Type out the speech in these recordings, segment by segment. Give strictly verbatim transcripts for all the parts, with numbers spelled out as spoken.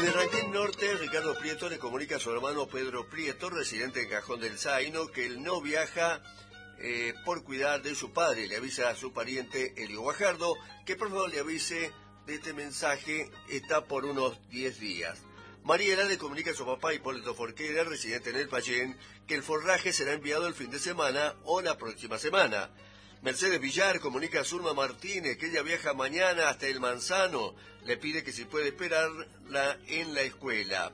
Desde Ranquín Norte, Ricardo Prieto le comunica a su hermano Pedro Prieto, residente en Cajón del Zaino, que él no viaja eh, por cuidar de su padre. Le avisa a su pariente Elio Guajardo que por favor le avise de este mensaje, está por unos diez días. Mariela le comunica a su papá Hipólito Forquera, residente en El Payén, que el forraje será enviado el fin de semana o la próxima semana. Mercedes Villar comunica a Zulma Martínez que ella viaja mañana hasta El Manzano. Le pide que si puede esperarla en la escuela.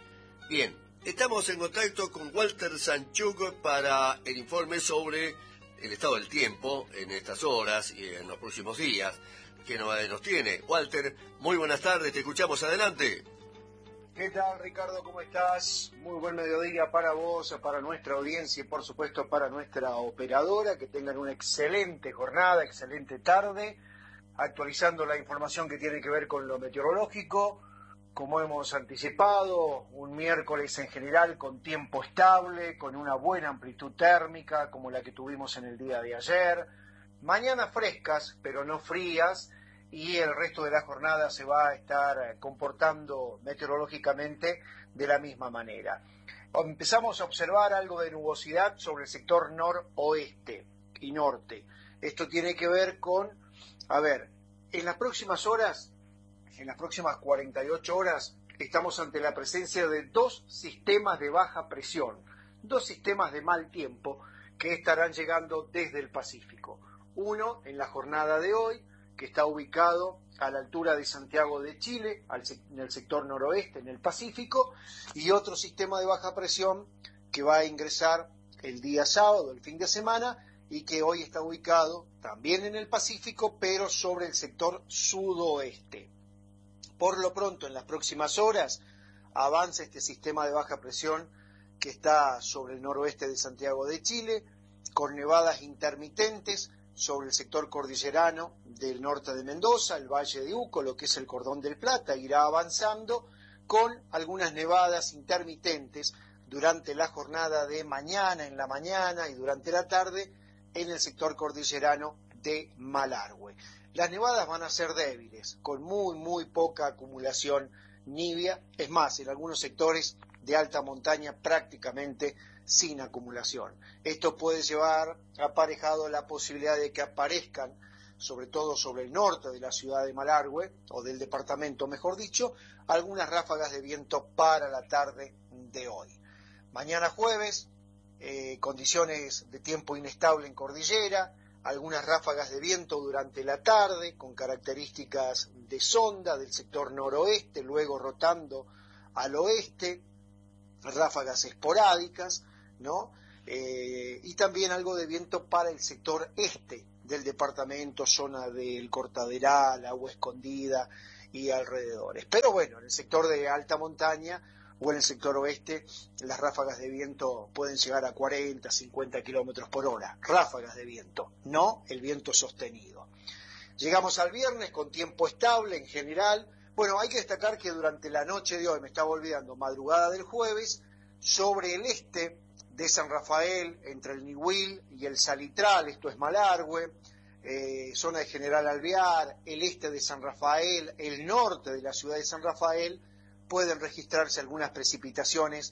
Bien, estamos en contacto con Walter Sanchuk para el informe sobre el estado del tiempo en estas horas y en los próximos días. ¿Qué novedades nos tiene? Walter, muy buenas tardes, te escuchamos, adelante. ¿Qué tal, Ricardo? ¿Cómo estás? Muy buen mediodía para vos, para nuestra audiencia y por supuesto para nuestra operadora. Que tengan una excelente jornada, excelente tarde, actualizando la información que tiene que ver con lo meteorológico. Como hemos anticipado, un miércoles en general con tiempo estable, con una buena amplitud térmica como la que tuvimos en el día de ayer. Mañanas frescas, pero no frías. Y el resto de la jornada se va a estar comportando meteorológicamente de la misma manera. Empezamos a observar algo de nubosidad sobre el sector noroeste y norte. Esto tiene que ver con, a ver, en las próximas horas, en las próximas cuarenta y ocho horas, estamos ante la presencia de dos sistemas de baja presión, dos sistemas de mal tiempo que estarán llegando desde el Pacífico. Uno en la jornada de hoy, que está ubicado a la altura de Santiago de Chile, en el sector noroeste, en el Pacífico, y otro sistema de baja presión que va a ingresar el día sábado, el fin de semana, y que hoy está ubicado también en el Pacífico, pero sobre el sector sudoeste. Por lo pronto, en las próximas horas, avanza este sistema de baja presión que está sobre el noroeste de Santiago de Chile, con nevadas intermitentes sobre el sector cordillerano del norte de Mendoza, el Valle de Uco, lo que es el Cordón del Plata, irá avanzando con algunas nevadas intermitentes durante la jornada de mañana, en la mañana y durante la tarde, en el sector cordillerano de Malargüe. Las nevadas van a ser débiles, con muy, muy poca acumulación nibia, es más, en algunos sectores de alta montaña prácticamente sin acumulación. Esto puede llevar aparejado la posibilidad de que aparezcan, sobre todo sobre el norte de la ciudad de Malargüe, o del departamento mejor dicho, algunas ráfagas de viento para la tarde de hoy. Mañana jueves, eh, condiciones de tiempo inestable en cordillera, algunas ráfagas de viento durante la tarde, con características de sonda del sector noroeste, luego rotando al oeste, ráfagas esporádicas, ¿no? Eh, y también algo de viento para el sector este del departamento, zona del Cortaderal, Agua Escondida y alrededores. Pero bueno, en el sector de alta montaña o en el sector oeste, las ráfagas de viento pueden llegar a cuarenta, cincuenta kilómetros por hora. Ráfagas de viento, no el viento sostenido. Llegamos al viernes con tiempo estable en general. Bueno, hay que destacar que durante la noche de hoy, me estaba olvidando, madrugada del jueves, sobre el este de San Rafael, entre el Nihuil y el Salitral, esto es Malargüe, eh, zona de General Alvear, el este de San Rafael, el norte de la ciudad de San Rafael, pueden registrarse algunas precipitaciones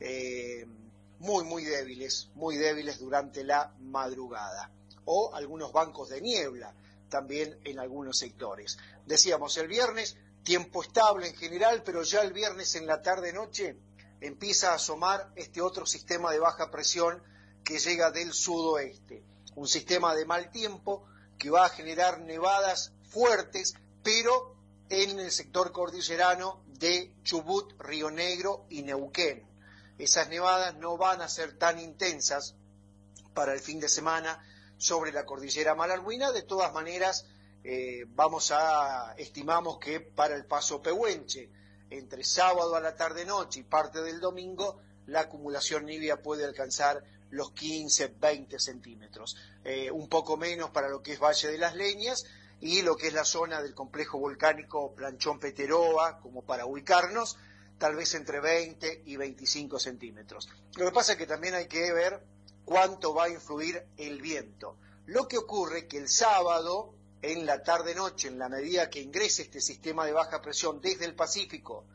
eh, muy, muy débiles, muy débiles durante la madrugada, o algunos bancos de niebla también en algunos sectores. Decíamos, el viernes, tiempo estable en general, pero ya el viernes en la tarde-noche empieza a asomar este otro sistema de baja presión que llega del sudoeste. Un sistema de mal tiempo que va a generar nevadas fuertes, pero en el sector cordillerano de Chubut, Río Negro y Neuquén. Esas nevadas no van a ser tan intensas para el fin de semana sobre la cordillera malargüina. De todas maneras, eh, vamos a, estimamos que para el paso Pehuenche, entre sábado a la tarde-noche y parte del domingo, la acumulación nibia puede alcanzar los quince, veinte centímetros. Eh, un poco menos para lo que es Valle de las Leñas y lo que es la zona del complejo volcánico Planchón-Peteroa, como para ubicarnos, tal vez entre veinte y veinticinco centímetros. Lo que pasa es que también hay que ver cuánto va a influir el viento. Lo que ocurre es que el sábado, en la tarde-noche, en la medida que ingrese este sistema de baja presión desde el Pacífico,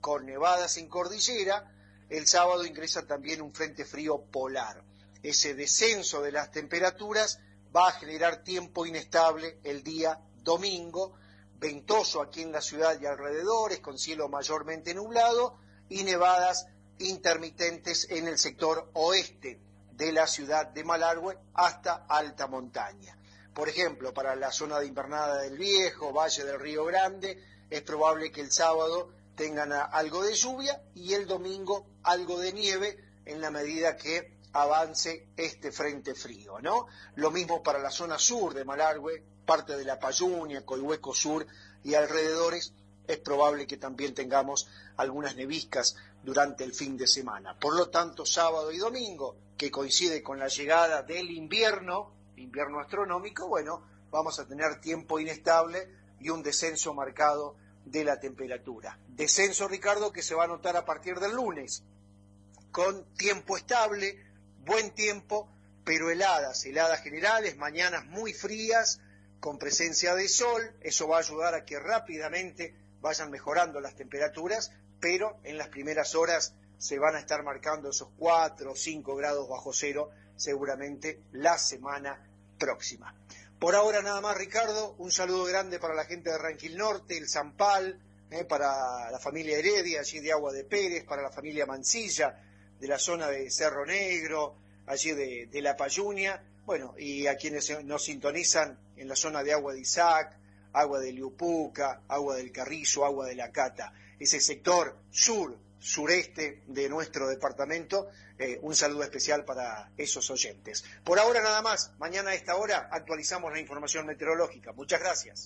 con nevadas en cordillera. El sábado ingresa también un frente frío polar. Ese descenso de las temperaturas va a generar tiempo inestable el día domingo, ventoso aquí en la ciudad y alrededores, con cielo mayormente nublado y nevadas intermitentes en el sector oeste de la ciudad de Malargüe hasta alta montaña. Por ejemplo, para la zona de Invernada del Viejo, Valle del Río Grande, es probable que el sábado tengan algo de lluvia y el domingo algo de nieve en la medida que avance este frente frío, ¿no? Lo mismo para la zona sur de Malargüe, parte de la Payunia, Coihueco Sur y alrededores, es probable que también tengamos algunas neviscas durante el fin de semana. Por lo tanto, sábado y domingo, que coincide con la llegada del invierno, invierno astronómico, bueno, vamos a tener tiempo inestable y un descenso marcado de la temperatura. Descenso, Ricardo, que se va a notar a partir del lunes, con tiempo estable, buen tiempo, pero heladas, heladas generales, mañanas muy frías, con presencia de sol. Eso va a ayudar a que rápidamente vayan mejorando las temperaturas, pero en las primeras horas se van a estar marcando esos cuatro o cinco grados bajo cero, seguramente la semana próxima. Por ahora nada más, Ricardo, un saludo grande para la gente de Ranquil Norte, el Zampal, eh, para la familia Heredia, allí de Agua de Pérez, para la familia Mansilla, de la zona de Cerro Negro, allí de, de La Payunia, bueno, y a quienes nos sintonizan en la zona de Agua de Isaac, Agua de Liupuca, Agua del Carrizo, Agua de la Cata, ese sector sur, sureste de nuestro departamento, eh, un saludo especial para esos oyentes. Por ahora nada más, mañana a esta hora actualizamos la información meteorológica. Muchas gracias.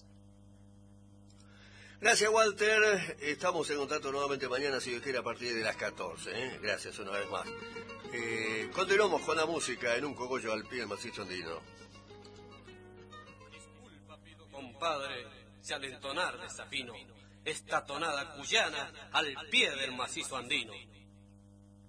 Gracias, Walter. Estamos en contacto nuevamente mañana, si Dios quiere, a partir de las catorce. ¿eh? Gracias una vez más. Eh, continuamos con la música en un cogollo al pie del macizo andino. Disculpa, pido compadre, si al entonar desafino esta tonada cuyana al pie del macizo andino.